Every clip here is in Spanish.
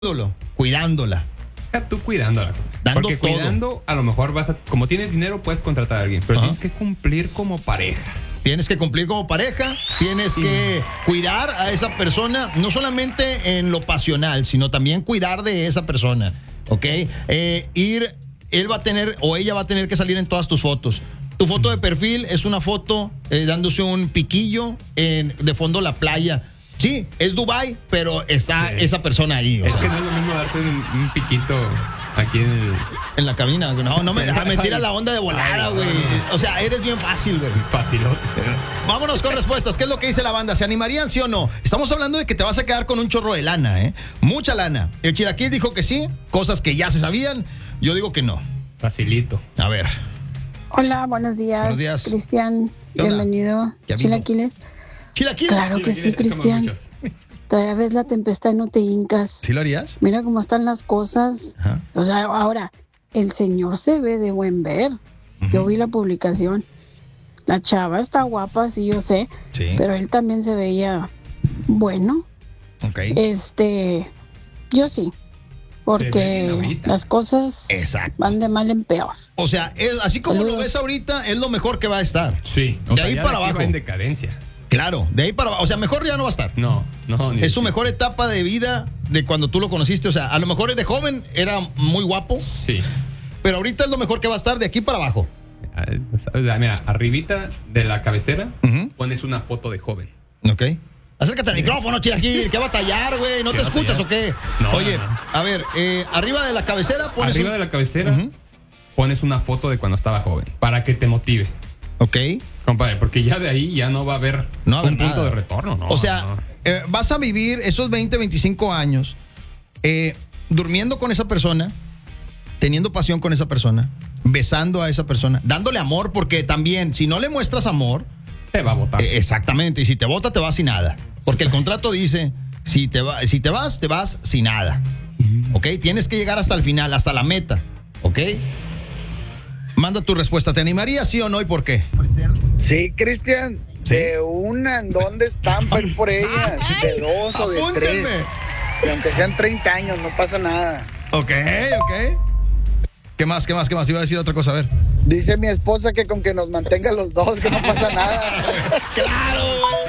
cuidándola. Tú cuidándola. Dando porque todo. cuidando, a lo mejor como tienes dinero, puedes contratar a alguien, pero Ajá. tienes que cumplir como pareja. Tienes que cumplir como pareja, tienes que cuidar a esa persona, no solamente en lo pasional, sino también cuidar de esa persona, ¿ok? Él va a tener, o ella va a tener que salir en todas tus fotos. Tu foto de perfil es una foto dándose un piquillo de fondo la playa. Sí, es Dubai, pero está esa persona ahí. Es que no es lo mismo darte un piquito aquí en la cabina. No me tira la onda de volada, güey. O sea, eres bien fácil, güey. Facilote. Vámonos con respuestas. ¿Qué es lo que dice la banda? ¿Se animarían, sí o no? Estamos hablando de que te vas a quedar con un chorro de lana, ¿eh? Mucha lana. El Chilaquil dijo que sí, cosas que ya se sabían. Yo digo que no. Facilito. A ver. Hola, buenos días. Buenos días. Cristian, ¿Qué onda? bienvenido. ¿Qué ha habido? Chilaquiles. ¿Chilaquiles? Claro que sí, Cristian. Todavía ves la tempestad y no te hincas. ¿Sí lo harías? Mira cómo están las cosas. Ajá. O sea, ahora, el señor se ve de buen ver. Yo vi la publicación. La chava está guapa, sí, yo sé. Sí. Pero él también se veía bueno. Ok. Yo sí. Se ve bien Porque ahorita. las cosas Exacto. van de mal en peor. O sea, así como Saludos. lo ves ahorita, es lo mejor que va a estar. Sí. De ahí ya para aquí abajo. va en decadencia. Claro, de ahí para abajo. O sea, mejor ya no va a estar. No. Es su mejor etapa de vida de cuando tú lo conociste. O sea, a lo mejor de joven era muy guapo, Sí. pero ahorita es lo mejor que va a estar de aquí para abajo. Mira, arribita de la cabecera Ujú. pones una foto de joven. Ok. Acércate al micrófono, Chilaquil. ¿Qué batallar, güey? ¿No ¿Qué te escuchas batallar? o qué? No, Oye, no. a ver, arriba de la cabecera pones Arriba de la cabecera Ujú. pones una foto de cuando estaba joven para que te motive. Ok. Compadre, porque ya de ahí ya no va a haber No va a haber un punto nada. de retorno, ¿no? O sea, no. vas a vivir esos 20, 25 años durmiendo con esa persona, teniendo pasión con esa persona, besando a esa persona, dándole amor, porque también, si no le muestras amor, Te va a botar. exactamente, y si te vota, te vas sin nada. Porque el contrato dice, si te vas sin nada. ¿Ok? Tienes que llegar hasta el final, hasta la meta. ¿Ok? Manda tu respuesta. ¿Te animarías, sí o no, y por qué? Sí, Cristian, ¿Sí? de una, ¿en dónde están para ir por ellas? De dos o de apúntenme. tres. Y aunque sean 30 años, no pasa nada. Ok. ¿Qué más? Iba a decir otra cosa, a ver. Dice mi esposa que con que nos mantenga los dos, que no pasa nada. ¡Claro!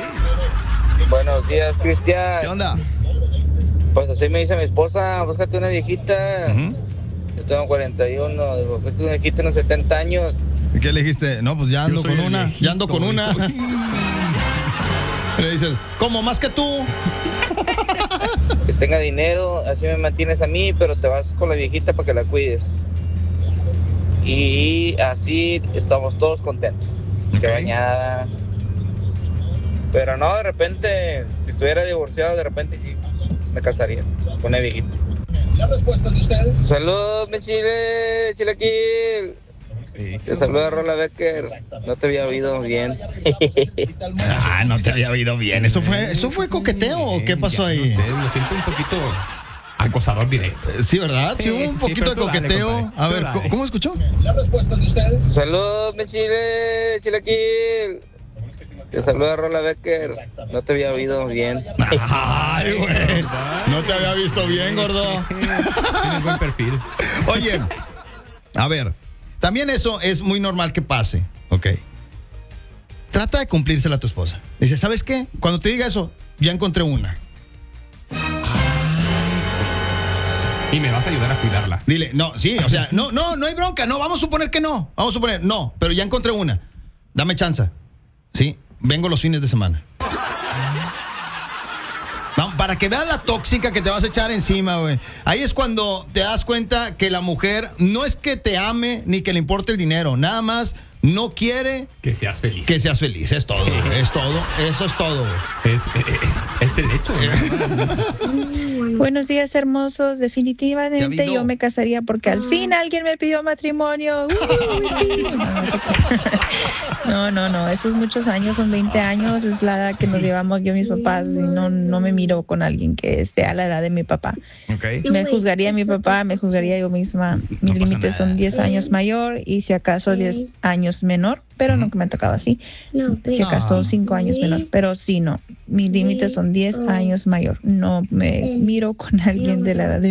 Buenos días, ¿Qué Cristian. onda? Pues así me dice mi esposa, búscate una viejita. Ujú. Yo tengo 41, digo, búscate una viejita de unos 70 años. ¿Y qué le dijiste? No, pues ya ando Yo soy con el una. viejito, Ya ando con una. hijo. Le dices, ¿cómo? ¿Más que tú? Que tenga dinero, así me mantienes a mí, pero te vas con la viejita para que la cuides. Y así estamos todos contentos. Que Ok. bañada. Pero no, de repente, si estuviera divorciado, de repente sí me casaría con una viejita. ¿Las respuestas de ustedes? Saludos, mi chile, chilaquil. Te saluda Rola Becker. No te había oído bien. Ah, no te había oído bien. ¿Eso fue coqueteo o qué pasó ahí? No sé, lo siento un poquito acosador directo. Sí, ¿verdad? Sí, Sí, hubo un sí, poquito de pero tú dale, coqueteo. compadre, A tú ver, dale. ¿cómo escuchó? ¿Las respuestas de ustedes? Saludos, mi chile, chilaquil. Te saluda Rola Becker. No te había oído bien. Ay, güey. No te había visto bien, gordo. Tienes buen perfil. Oye, a ver, también eso es muy normal que pase, ¿ok? Trata de cumplírsela a tu esposa. Dice, ¿sabes qué? Cuando te diga eso, ya encontré una. Y me vas a ayudar a cuidarla. Dile, no, sí, o sea, no hay bronca, no, vamos a suponer que no. Vamos a suponer, no, pero ya encontré una. Dame chance. Sí, vengo los fines de semana. Vamos, para que veas la tóxica que te vas a echar encima, güey. Ahí es cuando te das cuenta que la mujer no es que te ame ni que le importe el dinero, nada más no quiere Que seas feliz. que seas feliz. Es todo, güey, es todo, eso es todo, güey. Es el hecho, ¿no? Buenos días, hermosos. ¿Qué ha Definitivamente habido? yo me casaría porque al fin alguien me pidió matrimonio. Sí. No, esos muchos años, son 20 años, es la edad que nos llevamos yo y mis papás y no me miro con alguien que sea la edad de mi papá. Ok. Me juzgaría mi papá, me juzgaría yo misma. Mis pasa límites nada. son 10 años mayor y si acaso 10 años menor, pero nunca me ha tocado así. Si acaso 5 años menor, pero sí, no. mi límite son 10 años mayor. No me miro con alguien de la edad de